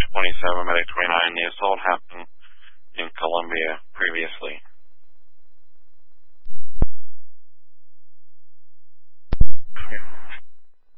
27, Medic 29. The assault happened in Columbia previously.